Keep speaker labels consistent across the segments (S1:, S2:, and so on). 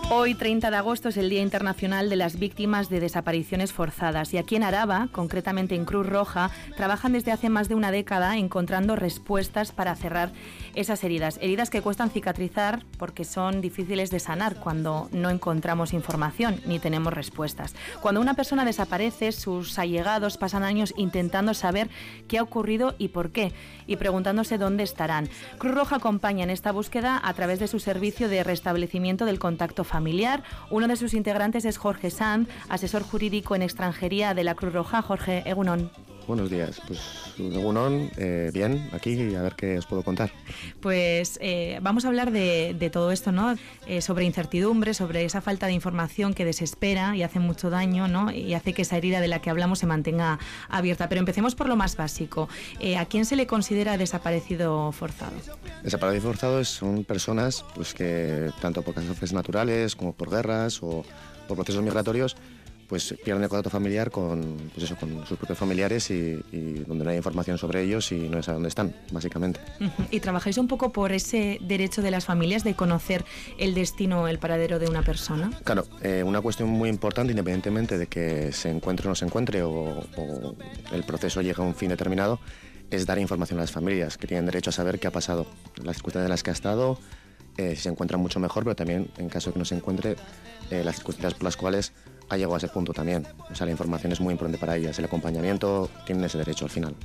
S1: Hoy, 30 de agosto, es el Día Internacional de las Víctimas de Desapariciones Forzadas. Y aquí en Araba, concretamente en Cruz Roja, trabajan desde hace más de una década encontrando respuestas para cerrar esas heridas. Heridas que cuestan cicatrizar porque son difíciles de sanar cuando no encontramos información ni tenemos respuestas. Cuando una persona desaparece, sus allegados pasan años intentando saber qué ha ocurrido y por qué, y preguntándose dónde estarán. Cruz Roja acompaña en esta búsqueda a través de su servicio de restablecimiento del contacto familiar. Uno de sus integrantes es Jorge Sanz, asesor jurídico en extranjería de la Cruz Roja. Jorge, egunon.
S2: Buenos días, pues egunon, bien, aquí a ver qué os puedo contar.
S1: Pues vamos a hablar de todo esto, ¿no? Sobre incertidumbre, sobre esa falta de información que desespera y hace mucho daño, ¿no? Y hace que esa herida de la que hablamos se mantenga abierta. Pero empecemos por lo más básico. ¿A quién se le considera desaparecido forzado?
S2: Desaparecido forzado son personas pues que tanto por catástrofes naturales como por guerras o por procesos migratorios pues pierden el contacto familiar con sus propios familiares y donde no hay información sobre ellos y no saben dónde están, básicamente.
S1: ¿Y trabajáis un poco por ese derecho de las familias de conocer el destino, el paradero de una persona?
S2: Claro, una cuestión muy importante, independientemente de que se encuentre o no se encuentre o el proceso llegue a un fin determinado, es dar información a las familias, que tienen derecho a saber qué ha pasado, las circunstancias en las que ha estado, si se encuentra mucho mejor, pero también, en caso de que no se encuentre, las circunstancias por las cuales ha llegado a ese punto también. O sea, la información es muy importante para ellas. El acompañamiento, tienen ese derecho al final.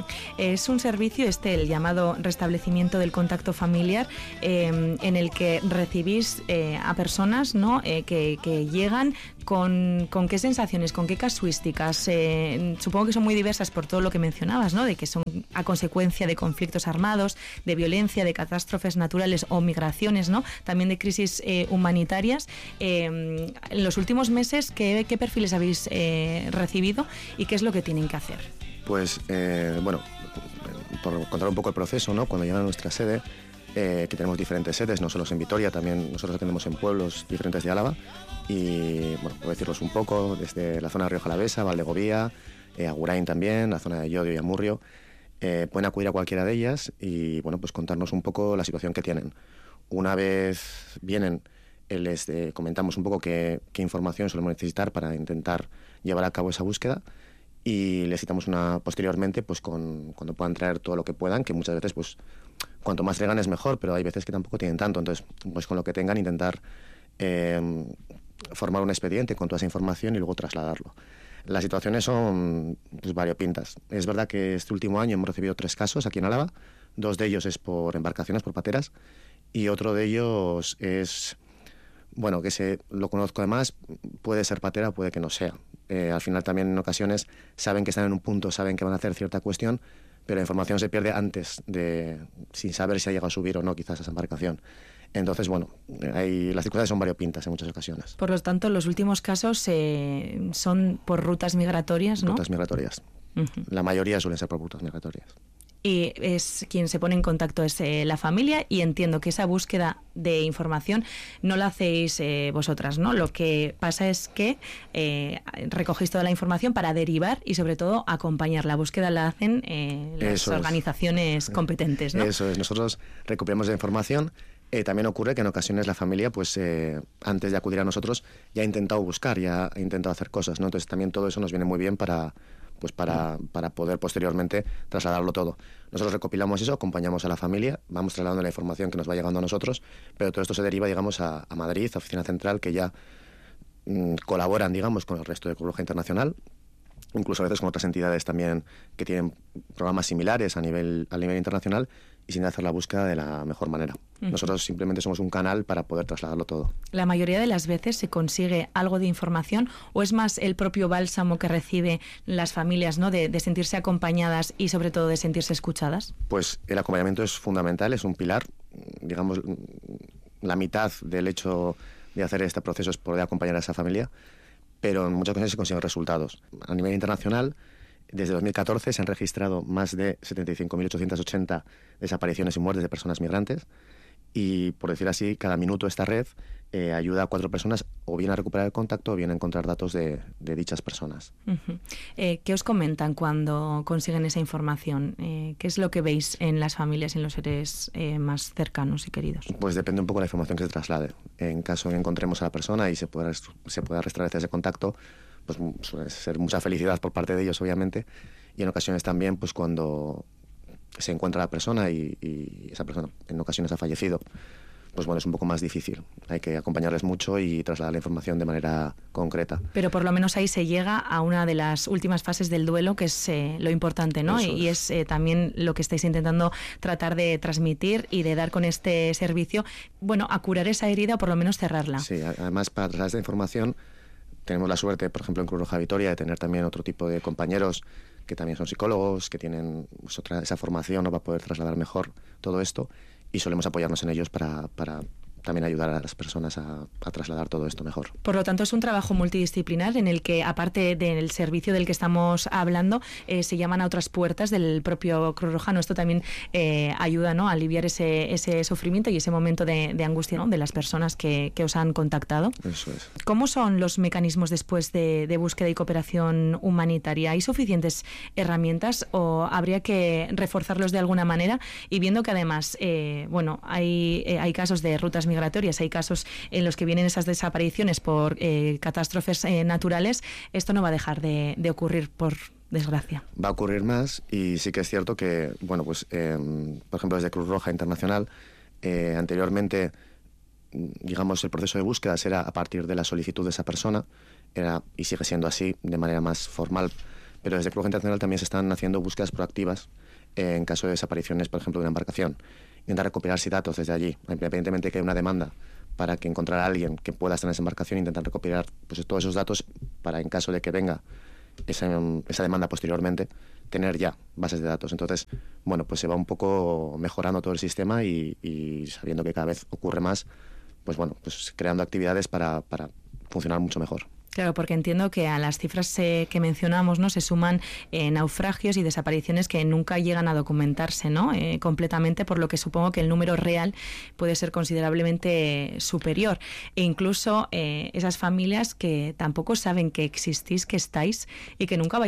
S1: Es un servicio, el llamado restablecimiento del contacto familiar, en el que recibís a personas, ¿no? que llegan con qué sensaciones, con qué casuísticas. Supongo que son muy diversas por todo lo que mencionabas, ¿no? De que son a consecuencia de conflictos armados, de violencia, de catástrofes naturales o migraciones, ¿no? También de crisis humanitarias. En los últimos meses, ¿qué perfiles habéis recibido y qué es lo que tienen que hacer?
S2: Pues, bueno, por contar un poco el proceso, ¿no? Cuando llegan a nuestra sede, que tenemos diferentes sedes, no solo en Vitoria, también nosotros atendemos en pueblos diferentes de Álava y, bueno, puedo decirlos un poco, desde la zona de Rioja Alavesa, Valdegovía, Agurain también, la zona de Llodio y Amurrio, pueden acudir a cualquiera de ellas y, bueno, pues contarnos un poco la situación que tienen. Una vez vienen, les comentamos un poco qué información solemos necesitar para intentar llevar a cabo esa búsqueda y les citamos posteriormente pues cuando puedan traer todo lo que puedan, que muchas veces pues cuanto más traigan es mejor, pero hay veces que tampoco tienen tanto, entonces pues con lo que tengan intentar formar un expediente con toda esa información y luego trasladarlo. Las situaciones son pues variopintas. Es verdad que este último año hemos recibido 3 casos aquí en Álava, 2 de ellos es por embarcaciones, por pateras, y otro de ellos es, bueno, que lo conozco además, puede ser patera, puede que no sea. Al final también en ocasiones saben que están en un punto, saben que van a hacer cierta cuestión, pero la información se pierde antes sin saber si ha llegado a subir o no quizás esa embarcación. Entonces, bueno, las circunstancias son variopintas en muchas ocasiones.
S1: Por lo tanto, los últimos casos son por rutas migratorias, ¿no?
S2: Rutas migratorias. La mayoría suelen ser por rutas migratorias.
S1: Y es quien se pone en contacto es la familia, y entiendo que esa búsqueda de información no la hacéis vosotras, ¿no? Lo que pasa es que recogéis toda la información para derivar y sobre todo acompañar. La búsqueda la hacen las organizaciones competentes, ¿no?
S2: Eso es, nosotros recopilamos la información. También ocurre que en ocasiones la familia, pues antes de acudir a nosotros, ya ha intentado buscar, ya ha intentado hacer cosas, ¿no? Entonces también todo eso nos viene muy bien para poder posteriormente trasladarlo todo. Nosotros recopilamos eso, acompañamos a la familia, vamos trasladando la información que nos va llegando a nosotros, pero todo esto se deriva, digamos, a Madrid, a Oficina Central, que ya colaboran, digamos, con el resto de Cruz Roja Internacional, incluso a veces con otras entidades también que tienen programas similares a nivel internacional y sin hacer la búsqueda de la mejor manera. Nosotros simplemente somos un canal para poder trasladarlo todo.
S1: ¿La mayoría de las veces se consigue algo de información o es más el propio bálsamo que recibe las familias, ¿no? de sentirse acompañadas y sobre todo de sentirse escuchadas?
S2: Pues el acompañamiento es fundamental, es un pilar. Digamos, la mitad del hecho de hacer este proceso es poder acompañar a esa familia, pero en muchas ocasiones se consiguen resultados. A nivel internacional, desde 2014 se han registrado más de 75.880 desapariciones y muertes de personas migrantes y, por decir así, cada minuto esta red ayuda a 4 personas o bien a recuperar el contacto o bien a encontrar datos de dichas personas.
S1: ¿Qué os comentan cuando consiguen esa información? ¿Qué es lo que veis en las familias y en los seres más cercanos y queridos?
S2: Pues depende un poco de la información que se traslade. En caso de que encontremos a la persona y se pueda restablecer ese contacto, pues suele ser mucha felicidad por parte de ellos, obviamente, y en ocasiones también, pues cuando se encuentra la persona y esa persona en ocasiones ha fallecido, pues bueno, es un poco más difícil. Hay que acompañarles mucho y trasladar la información de manera concreta.
S1: Pero por lo menos ahí se llega a una de las últimas fases del duelo, que es lo importante, ¿no? Y es también lo que estáis intentando tratar de transmitir y de dar con este servicio, bueno, a curar esa herida o por lo menos cerrarla.
S2: Sí, además para trasladar esta información tenemos la suerte, por ejemplo, en Cruz Roja Vitoria, de tener también otro tipo de compañeros que también son psicólogos, que tienen pues, esa formación, ¿no?, para poder trasladar mejor todo esto, y solemos apoyarnos en ellos para también ayudar a las personas a trasladar todo esto mejor.
S1: Por lo tanto, es un trabajo multidisciplinar en el que, aparte del servicio del que estamos hablando, se llaman a otras puertas del propio Cruz Roja. Esto también ayuda, ¿no?, a aliviar ese sufrimiento y ese momento de angustia, ¿no?, de las personas que os han contactado.
S2: Eso es.
S1: ¿Cómo son los mecanismos después de búsqueda y cooperación humanitaria? ¿Hay suficientes herramientas o habría que reforzarlos de alguna manera? Y viendo que además, hay casos de rutas migratorias, hay casos en los que vienen esas desapariciones por catástrofes naturales, esto no va a dejar de ocurrir, por desgracia.
S2: Va a ocurrir más, y sí que es cierto que, bueno, pues por ejemplo desde Cruz Roja Internacional, anteriormente, digamos, el proceso de búsqueda era a partir de la solicitud de esa persona, y sigue siendo así de manera más formal, pero desde Cruz Roja Internacional también se están haciendo búsquedas proactivas en caso de desapariciones, por ejemplo, de una embarcación. Intentar recopilar datos desde allí, independientemente de que hay una demanda para que encontrar a alguien que pueda estar en esa embarcación, intentar recopilar pues, todos esos datos para, en caso de que venga esa demanda posteriormente, tener ya bases de datos. Entonces, bueno, pues se va un poco mejorando todo el sistema y sabiendo que cada vez ocurre más, pues bueno, pues creando actividades para funcionar mucho mejor.
S1: Claro, porque entiendo que a las cifras que mencionamos, ¿no?, se suman naufragios y desapariciones que nunca llegan a documentarse, ¿no?, completamente, por lo que supongo que el número real puede ser considerablemente superior. E incluso esas familias que tampoco saben que existís, que estáis y que nunca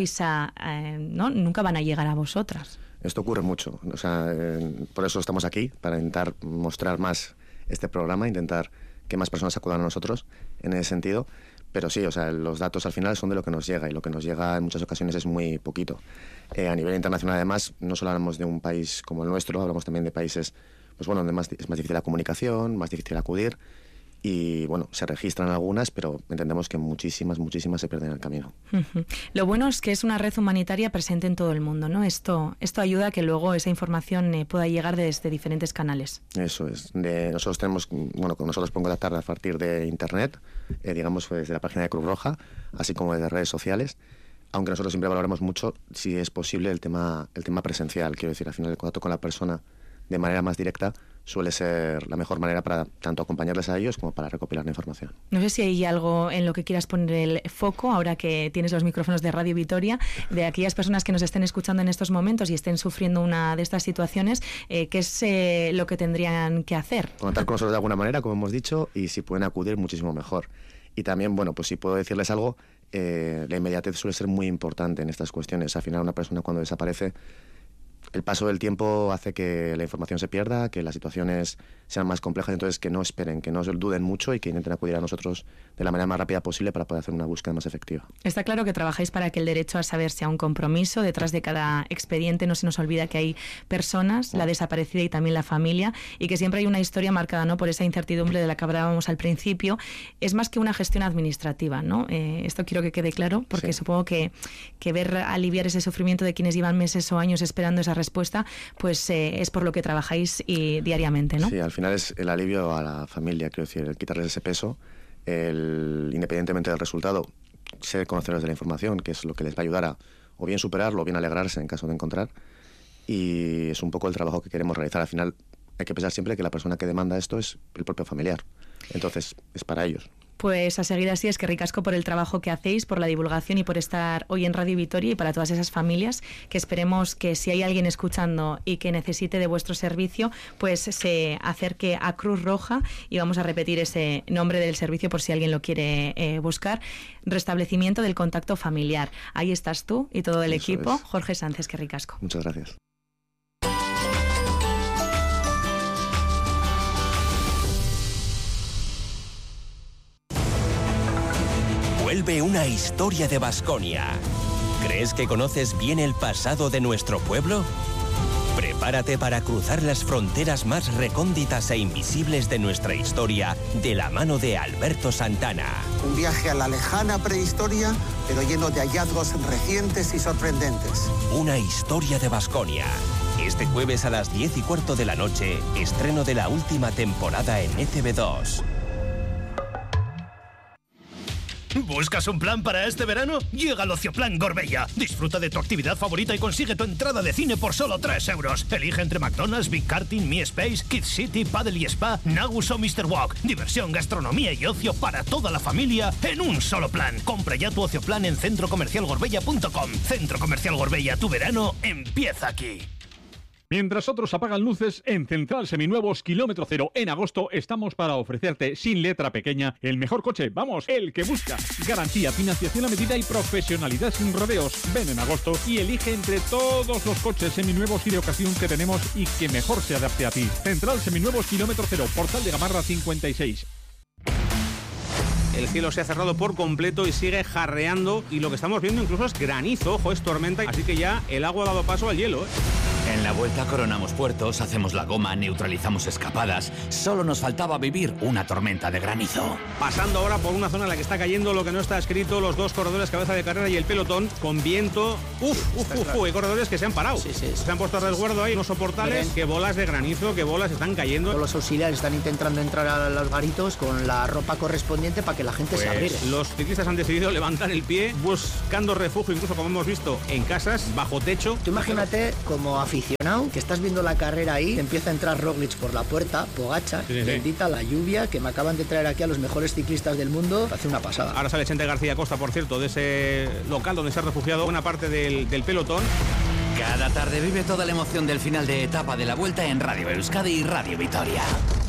S1: nunca van a llegar a vosotras.
S2: Esto ocurre mucho. O sea, por eso estamos aquí, para intentar mostrar más este programa, intentar que más personas acudan a nosotros en ese sentido. Pero sí, o sea, los datos al final son de lo que nos llega, y lo que nos llega en muchas ocasiones es muy poquito. A nivel internacional, además, no solo hablamos de un país como el nuestro, hablamos también de países, pues bueno, donde es más difícil la comunicación, más difícil acudir, y bueno, se registran algunas, pero entendemos que muchísimas se pierden en el camino.
S1: Lo bueno es que es una red humanitaria presente en todo el mundo, ¿no? Esto ayuda a que luego esa información pueda llegar desde diferentes canales.
S2: Eso es. Nosotros tenemos, bueno, con nosotros podemos contactar a partir de internet, digamos, desde la página de Cruz Roja, así como desde redes sociales, aunque nosotros siempre valoramos mucho, si es posible, el tema presencial. Quiero decir, al final el contacto con la persona de manera más directa suele ser la mejor manera para tanto acompañarles a ellos como para recopilar la información.
S1: No sé si hay algo en lo que quieras poner el foco, ahora que tienes los micrófonos de Radio Vitoria, de aquellas personas que nos estén escuchando en estos momentos y estén sufriendo una de estas situaciones, ¿qué es lo que tendrían que hacer?
S2: Contar con nosotros de alguna manera, como hemos dicho, y si pueden acudir, muchísimo mejor. Y también, bueno, pues si puedo decirles algo, la inmediatez suele ser muy importante en estas cuestiones. Al final, una persona cuando desaparece, el paso del tiempo hace que la información se pierda, que las situaciones sean más complejas, entonces que no esperen, que no duden mucho y que intenten acudir a nosotros de la manera más rápida posible para poder hacer una búsqueda más efectiva.
S1: Está claro que trabajáis para que el derecho a saber sea un compromiso. Detrás de cada expediente no se nos olvida que hay personas, la desaparecida y también la familia, y que siempre hay una historia marcada, ¿no?, por esa incertidumbre de la que hablábamos al principio. Es más que una gestión administrativa, ¿no? Esto quiero que quede claro, porque supongo que ver aliviar ese sufrimiento de quienes llevan meses o años esperando esa respuesta, pues es por lo que trabajáis diariamente, ¿no?
S2: Sí, al final es el alivio a la familia, quiero decir, el quitarles ese peso, independientemente del resultado, ser conocedores de la información, que es lo que les va a ayudar a o bien superarlo o bien alegrarse en caso de encontrar, y es un poco el trabajo que queremos realizar. Al final hay que pensar siempre que la persona que demanda esto es el propio familiar, entonces es para ellos.
S1: Pues a seguir así, es que ricasco por el trabajo que hacéis, por la divulgación y por estar hoy en Radio Vitoria, y para todas esas familias que esperemos que si hay alguien escuchando y que necesite de vuestro servicio, pues se acerque a Cruz Roja, y vamos a repetir ese nombre del servicio por si alguien lo quiere buscar: Restablecimiento del Contacto Familiar. Ahí estás tú y todo el equipo. Jorge Sánchez, que ricasco.
S2: Muchas gracias.
S3: Vuelve una historia de Baskonia. ¿Crees que conoces bien el pasado de nuestro pueblo? Prepárate para cruzar las fronteras más recónditas e invisibles de nuestra historia de la mano de Alberto Santana.
S4: Un viaje a la lejana prehistoria, pero lleno de hallazgos recientes y sorprendentes.
S3: Una historia de Baskonia. Este jueves a las 10:15 de la noche, estreno de la última temporada en ETV2.
S5: ¿Buscas un plan para este verano? Llega al Ocioplan Gorbella. Disfruta de tu actividad favorita y consigue tu entrada de cine por solo 3 euros. Elige entre McDonald's, Big Karting, Mi Space, Kids City, Paddle y Spa, Nagus o Mr. Walk. Diversión, gastronomía y ocio para toda la familia en un solo plan. Compra ya tu Ocioplan en centrocomercialgorbella.com. Centro Comercial Gorbella, tu verano empieza aquí.
S6: Mientras otros apagan luces, en Central Seminuevos Kilómetro Cero en agosto estamos para ofrecerte, sin letra pequeña, el mejor coche, vamos, el que buscas. Garantía, financiación a medida y profesionalidad sin rodeos. Ven en agosto y elige entre todos los coches seminuevos y de ocasión que tenemos y que mejor se adapte a ti. Central Seminuevos Kilómetro Cero, Portal de Gamarra 56.
S7: El cielo se ha cerrado por completo y sigue jarreando, y lo que estamos viendo incluso es granizo, ojo, es tormenta, así que ya el agua ha dado paso al hielo, ¿eh?
S8: En la vuelta coronamos puertos, hacemos la goma, neutralizamos escapadas. Solo nos faltaba vivir una tormenta de granizo.
S7: Pasando ahora por una zona en la que está cayendo lo que no está escrito, los dos corredores cabeza de carrera y el pelotón con viento. Hay corredores que se han parado.
S9: Sí.
S7: Se han puesto a resguardo ahí unos soportales, que bolas de granizo, que bolas están cayendo.
S9: Los auxiliares están intentando entrar a los garitos con la ropa correspondiente para que la gente se abrigue.
S7: Los ciclistas han decidido levantar el pie, buscando refugio, incluso como hemos visto, en casas, bajo techo.
S9: Tú imagínate como aficionado que estás viendo la carrera ahí, empieza a entrar Roglic por la puerta, Pogačar, bendita la lluvia, que me acaban de traer aquí a los mejores ciclistas del mundo, hace una pasada.
S7: Ahora sale Chente García Costa, por cierto, de ese local donde se ha refugiado buena parte del pelotón.
S8: Cada tarde vive toda la emoción del final de etapa de la Vuelta en Radio Euskadi y Radio Vitoria.